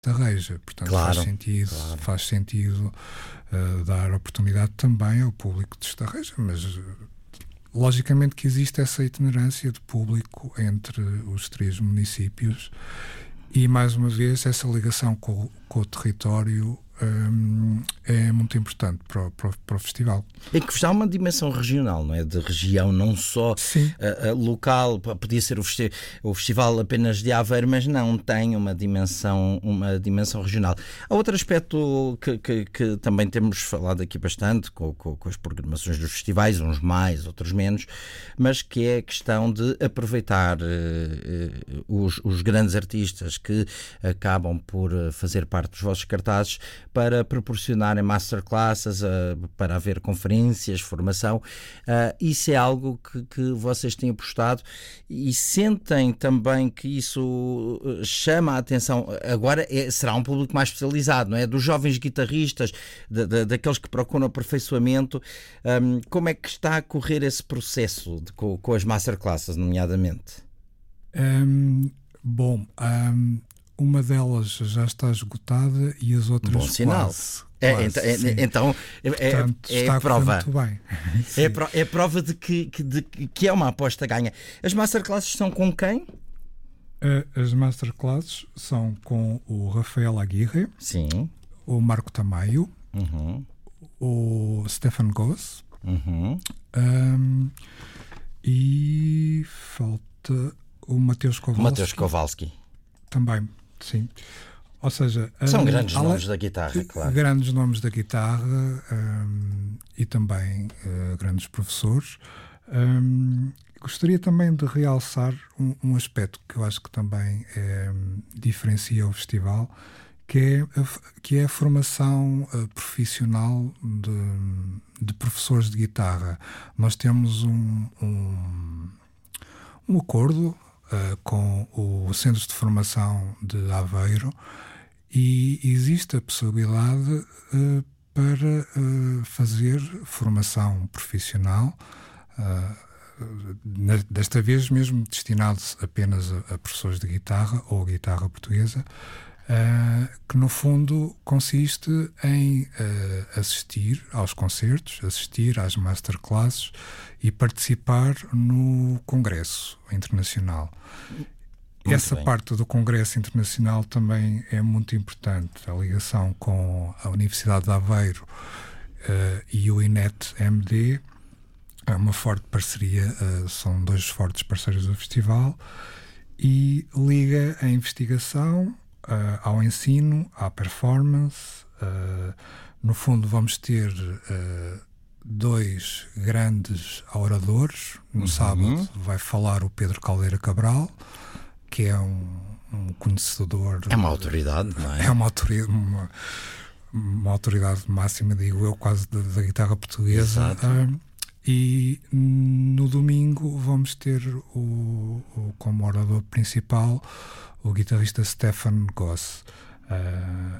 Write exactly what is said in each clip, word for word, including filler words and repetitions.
Tarreja. Portanto, Claro, faz sentido, claro. faz sentido uh, dar oportunidade também ao público de Estarreja, mas uh, logicamente que existe essa itinerância de público entre os três municípios e, mais uma vez, essa ligação com, com o território um, é muito importante para o, para o, para o festival. É que vos dá uma dimensão regional, não é? De região, não só uh, uh, local. Podia ser o, festi- o festival apenas de Aveiro, mas não, tem uma dimensão, uma dimensão regional. Há outro aspecto que, que, que também temos falado aqui bastante com, com, com as programações dos festivais, uns mais, outros menos, mas que é a questão de aproveitar uh, uh, os, os grandes artistas que acabam por fazer parte dos vossos cartazes para proporcionarem masterclasses, uh, para haver conferências, formação. Uh, isso é algo que, que vocês têm apostado e sentem também que isso chama a atenção. Agora é, será um público mais especializado, não é? Dos jovens guitarristas, de, de, daqueles que procuram aperfeiçoamento. Um, como é que está a correr esse processo de, com, com as masterclasses, nomeadamente? Um, bom... Um... Uma delas já está esgotada e as outras Bom sinal. quase. É, quase é, então é, Portanto, é, está é prova. muito bem. É, pro, é prova de que, de que é uma aposta ganha. As masterclasses são com quem? As masterclasses são com o Rafael Aguirre, Sim. o Marco Tamayo, uhum. o Stefan Goss uhum. um, e falta o Mateus Kowalski. Mateus Kowalski. Também. Sim. Ou seja... São um, grandes ale... nomes da guitarra, claro. Grandes nomes da guitarra um, e também uh, grandes professores. Um, gostaria também de realçar um, um aspecto que eu acho que também é, diferencia o festival, que é a, que é a formação uh, profissional de, de professores de guitarra. Nós temos um, um, um acordo Uh, com o Centro de Formação de Aveiro e existe a possibilidade uh, para uh, fazer formação profissional, uh, na, desta vez mesmo destinado apenas a, a professores de guitarra ou guitarra portuguesa, uh, que no fundo consiste em uh, assistir aos concertos, assistir às masterclasses e participar no Congresso Internacional. Muito Essa bem. parte do Congresso Internacional também é muito importante. A ligação com a Universidade de Aveiro uh, e o I N E T M D é uma forte parceria, uh, são dois fortes parceiros do festival e liga a investigação uh, ao ensino, à performance. Uh, no fundo vamos ter... Uh, dois grandes oradores. No uhum. sábado vai falar o Pedro Caldeira Cabral, que é um, um conhecedor... É uma autoridade, não é? É uma autoridade, uma, uma autoridade máxima, digo eu, quase da, da guitarra portuguesa. Uh, e no domingo vamos ter o, o, como orador principal o guitarrista Stefan Goss. Uh,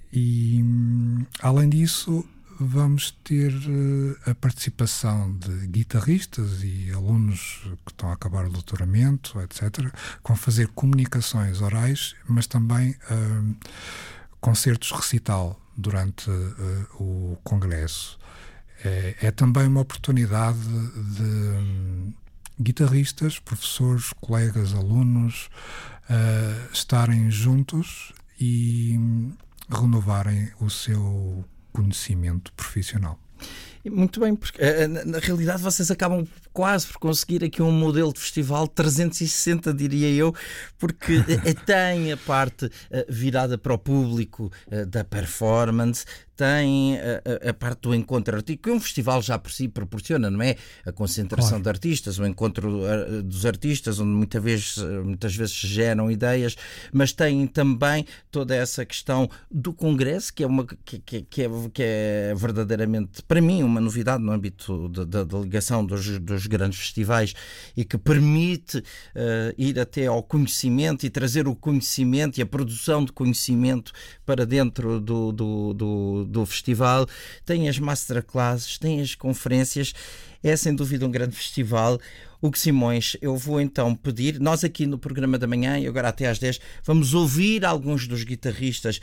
e além disso vamos ter uh, a participação de guitarristas e alunos que estão a acabar o doutoramento, etcétera, que vão fazer comunicações orais, mas também uh, concertos recital durante uh, o congresso. É, é também uma oportunidade de um, guitarristas, professores, colegas, alunos uh, estarem juntos e um, renovarem o seu conhecimento profissional. Muito bem, porque na realidade vocês acabam quase por conseguir aqui um modelo de festival trezentos e sessenta, diria eu, porque tem a parte virada para o público da performance, tem a, a, a parte do encontro artístico, que um festival já por si proporciona, não é? A concentração claro. de artistas, o encontro dos artistas, onde muitas vezes, muitas vezes se geram ideias, mas tem também toda essa questão do congresso, que é, uma, que, que, que é, que é verdadeiramente, para mim, uma novidade no âmbito da, da, da ligação dos, dos dos grandes festivais e que permite uh, ir até ao conhecimento e trazer o conhecimento e a produção de conhecimento para dentro do, do, do, do festival. Tem as masterclasses, tem as conferências. É sem dúvida um grande festival. Hugo Simões, eu vou então pedir, nós aqui no programa da manhã e agora até às dez, vamos ouvir alguns dos guitarristas